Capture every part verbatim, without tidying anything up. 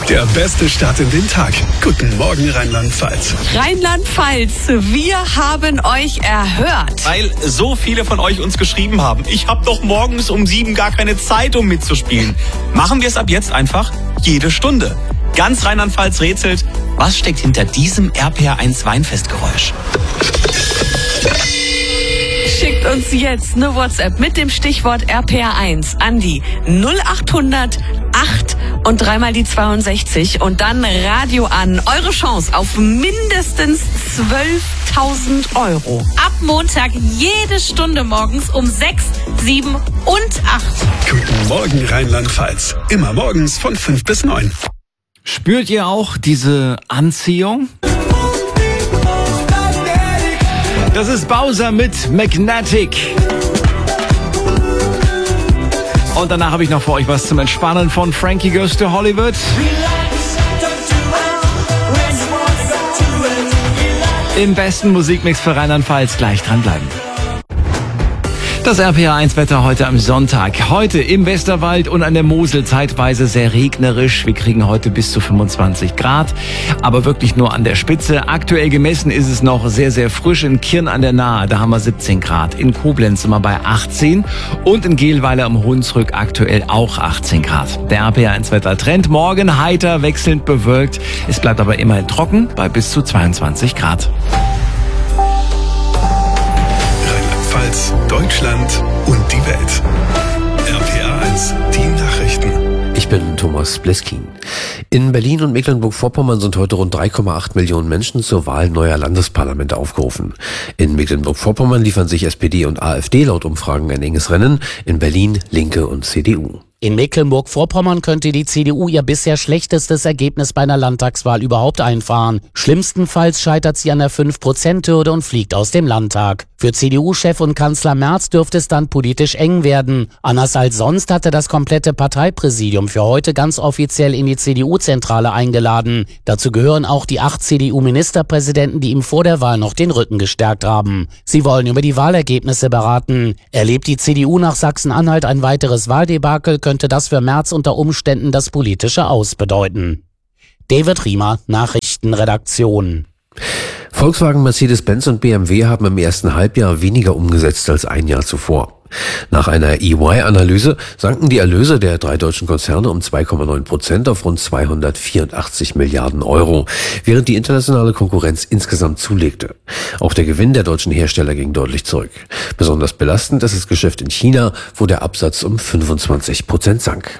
Der beste Start in den Tag. Guten Morgen, Rheinland-Pfalz. Rheinland-Pfalz, wir haben euch erhört. Weil so viele von euch uns geschrieben haben, ich habe doch morgens um sieben gar keine Zeit, um mitzuspielen. Machen wir es ab jetzt einfach jede Stunde. Ganz Rheinland-Pfalz rätselt, was steckt hinter diesem R P R eins Weinfestgeräusch? Schickt uns jetzt eine WhatsApp mit dem Stichwort R P R eins an die null achthundert acht und dreimal die zweiundsechzig und dann Radio an. Eure Chance auf mindestens zwölftausend Euro. Ab Montag jede Stunde morgens um sechs, sieben und acht. Guten Morgen, Rheinland-Pfalz. Immer morgens von fünf bis neun. Spürt ihr auch diese Anziehung? Das ist Bowser mit Magnetic. Und danach habe ich noch für euch was zum Entspannen von Frankie Goes to Hollywood. Im besten Musikmix für Rheinland-Pfalz. Gleich dranbleiben. Das R P R eins Wetter heute am Sonntag. Heute im Westerwald und an der Mosel zeitweise sehr regnerisch. Wir kriegen heute bis zu fünfundzwanzig Grad, aber wirklich nur an der Spitze. Aktuell gemessen ist es noch sehr, sehr frisch. In Kirn an der Nahe, da haben wir siebzehn Grad. In Koblenz sind wir bei achtzehn und in Gehlweiler am Hunsrück aktuell auch achtzehn Grad. Der R P R eins Wettertrend morgen heiter, wechselnd bewölkt. Es bleibt aber immerhin trocken bei bis zu zweiundzwanzig Grad. Deutschland und die Welt. R P R eins, die Nachrichten. Ich bin Thomas Bleskin. In Berlin und Mecklenburg-Vorpommern sind heute rund drei Komma acht Millionen Menschen zur Wahl neuer Landesparlamente aufgerufen. In Mecklenburg-Vorpommern liefern sich S P D und A f D laut Umfragen ein enges Rennen, in Berlin Linke und C D U. In Mecklenburg-Vorpommern könnte die C D U ihr bisher schlechtestes Ergebnis bei einer Landtagswahl überhaupt einfahren. Schlimmstenfalls scheitert sie an der fünf Prozent Hürde und fliegt aus dem Landtag. Für C D U-Chef und Kanzler Merz dürfte es dann politisch eng werden. Anders als sonst hatte das komplette Parteipräsidium für heute ganz offiziell in die C D U-Zentrale eingeladen. Dazu gehören auch die acht C D U-Ministerpräsidenten, die ihm vor der Wahl noch den Rücken gestärkt haben. Sie wollen über die Wahlergebnisse beraten. Erlebt die C D U nach Sachsen-Anhalt ein weiteres Wahldebakel, könnte das für Merz unter Umständen das politische Aus bedeuten. David Riemer, Nachrichtenredaktion. Volkswagen, Mercedes-Benz und B M W haben im ersten Halbjahr weniger umgesetzt als ein Jahr zuvor. Nach einer E Y-Analyse sanken die Erlöse der drei deutschen Konzerne um zwei Komma neun Prozent auf rund zweihundertvierundachtzig Milliarden Euro, während die internationale Konkurrenz insgesamt zulegte. Auch der Gewinn der deutschen Hersteller ging deutlich zurück. Besonders belastend ist das Geschäft in China, wo der Absatz um fünfundzwanzig Prozent sank.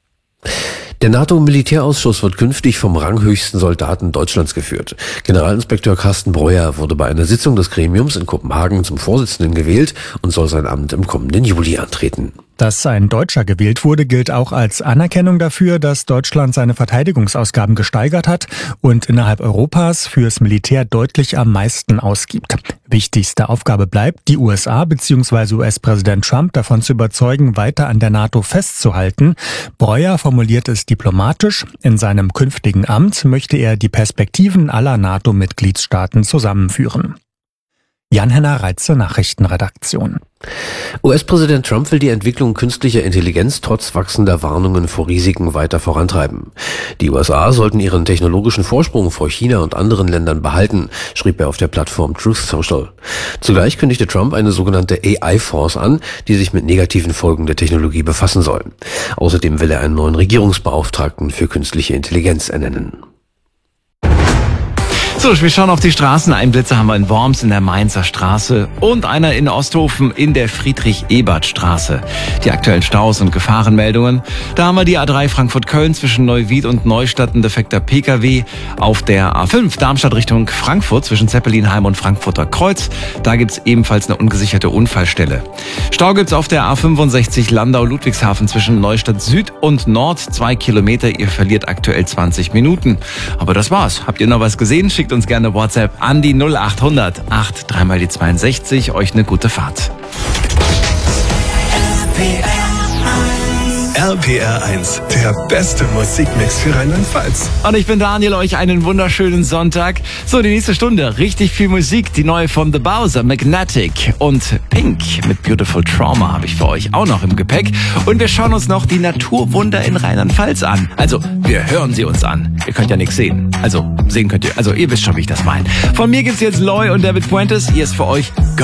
Der NATO-Militärausschuss wird künftig vom ranghöchsten Soldaten Deutschlands geführt. Generalinspekteur Carsten Breuer wurde bei einer Sitzung des Gremiums in Kopenhagen zum Vorsitzenden gewählt und soll sein Amt im kommenden Juli antreten. Dass ein Deutscher gewählt wurde, gilt auch als Anerkennung dafür, dass Deutschland seine Verteidigungsausgaben gesteigert hat und innerhalb Europas fürs Militär deutlich am meisten ausgibt. Wichtigste Aufgabe bleibt, die U S A bzw. U S-Präsident Trump davon zu überzeugen, weiter an der NATO festzuhalten. Breuer formuliert es diplomatisch. In seinem künftigen Amt möchte er die Perspektiven aller NATO-Mitgliedstaaten zusammenführen. Jan-Henner Reitze, Nachrichtenredaktion. U S-Präsident Trump will die Entwicklung künstlicher Intelligenz trotz wachsender Warnungen vor Risiken weiter vorantreiben. Die U S A sollten ihren technologischen Vorsprung vor China und anderen Ländern behalten, schrieb er auf der Plattform Truth Social. Zugleich kündigte Trump eine sogenannte A I-Force an, die sich mit negativen Folgen der Technologie befassen soll. Außerdem will er einen neuen Regierungsbeauftragten für künstliche Intelligenz ernennen. So, wir schauen auf die Straßeneinblitze. Haben wir in Worms in der Mainzer Straße und einer in Osthofen in der Friedrich-Ebert-Straße. Die aktuellen Staus und Gefahrenmeldungen. Da haben wir die A drei Frankfurt-Köln zwischen Neuwied und Neustadt, ein defekter P K W. Auf der A fünf Darmstadt Richtung Frankfurt zwischen Zeppelinheim und Frankfurter Kreuz. Da gibt's ebenfalls eine ungesicherte Unfallstelle. Stau gibt's auf der A fünfundsechzig Landau-Ludwigshafen zwischen Neustadt Süd und Nord. Zwei Kilometer. Ihr verliert aktuell zwanzig Minuten. Aber das war's. Habt ihr noch was gesehen? Schickt uns gerne WhatsApp an die null achthundert acht dreimal die zweiundsechzig. Euch eine gute Fahrt. R R P R eins, der beste Musikmix für Rheinland-Pfalz. Und ich bin Daniel, euch einen wunderschönen Sonntag. So, die nächste Stunde, richtig viel Musik. Die neue von The Bowser, Magnetic und Pink mit Beautiful Trauma habe ich für euch auch noch im Gepäck. Und wir schauen uns noch die Naturwunder in Rheinland-Pfalz an. Also, wir hören sie uns an. Ihr könnt ja nichts sehen. Also, sehen könnt ihr. Also, ihr wisst schon, wie ich das meine. Von mir gibt's jetzt Loy und David Puentes. Hier ist für euch